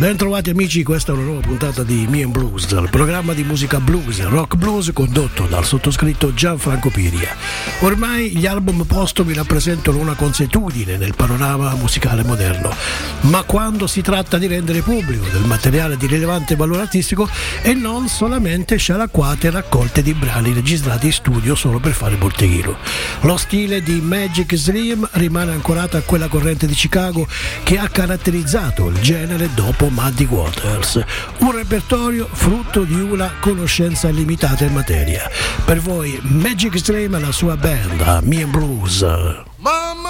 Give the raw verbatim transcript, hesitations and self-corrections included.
Ben trovati amici, questa è una nuova puntata di Me and Blues, il programma di musica blues, rock blues condotto dal sottoscritto Gianfranco Piria. Ormai gli album postumi rappresentano una consuetudine nel panorama musicale moderno, ma quando si tratta di rendere pubblico del materiale di rilevante valore artistico e non solamente scialacquate raccolte di brani registrati in studio solo per fare botteghino. Lo stile di Magic Slim rimane ancorato a quella corrente di Chicago che ha caratterizzato il genere dopo Muddy Waters, un repertorio frutto di una conoscenza limitata in materia. Per voi Magic Slim e la sua band Me and Blues. Mama